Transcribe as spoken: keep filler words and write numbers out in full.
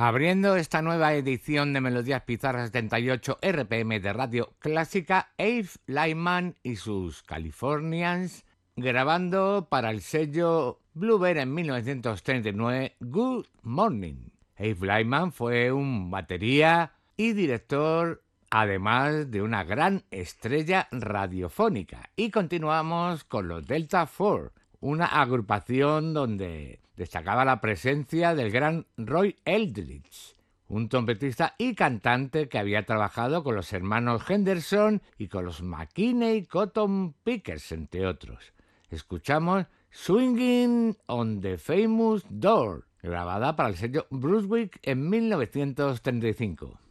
Abriendo esta nueva edición de Melodías Pizarras setenta y ocho R P M de Radio Clásica, Abe Lyman y sus Californians grabando para el sello Bluebird en mil novecientos treinta y nueve Good Morning. Abe Lyman fue un batería y director, además de una gran estrella radiofónica. Y continuamos con los Delta Four, una agrupación donde destacaba la presencia del gran Roy Eldridge, un trompetista y cantante que había trabajado con los hermanos Henderson y con los McKinney Cotton Pickers, entre otros. Escuchamos Swinging on the Famous Door, grabada para el sello Brunswick en mil novecientos treinta y cinco.